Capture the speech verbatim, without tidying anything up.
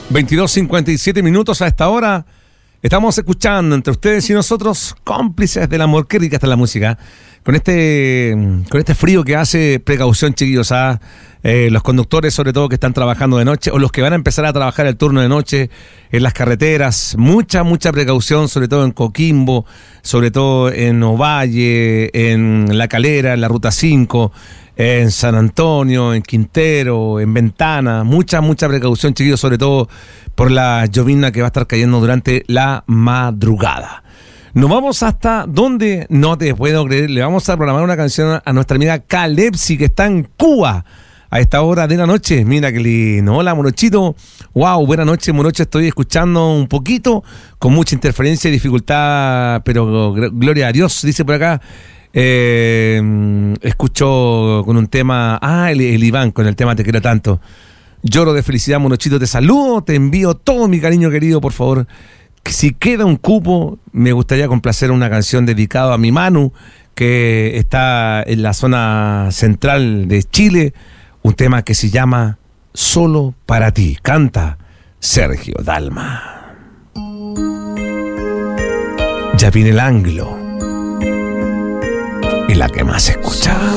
veintidós cincuenta y siete minutos a esta hora. Estamos escuchando entre ustedes y nosotros, cómplices del amor. Qué rica está la música. Con este, con este frío que hace, precaución, chiquillos. ¿Ah? Eh, los conductores, sobre todo, que están trabajando de noche, o los que van a empezar a trabajar el turno de noche en las carreteras. Mucha, mucha precaución, sobre todo en Coquimbo, sobre todo en Ovalle, en La Calera, en la Ruta cinco, en San Antonio, en Quintero, en Ventana. Mucha, mucha precaución, chiquillos, sobre todo por la llovizna que va a estar cayendo durante la madrugada. Nos vamos hasta donde no te puedo creer. Le vamos a programar una canción a nuestra amiga Calepsi, que está en Cuba a esta hora de la noche. Mira qué lindo. Hola, Morochito. Wow, buenas noches, Morocho. Estoy escuchando un poquito, con mucha interferencia y dificultad, pero gloria a Dios, dice por acá. Eh, escucho con un tema, ah, el, el Iván, con el tema Te quiero tanto. Lloro de felicidad, Morochito. Te saludo, te envío todo mi cariño querido, por favor. Si queda un cupo, me gustaría complacer una canción dedicada a mi Manu, que está en la zona central de Chile. Un tema que se llama Solo para ti. Canta Sergio Dalma. Ya viene el anglo y la que más escucha.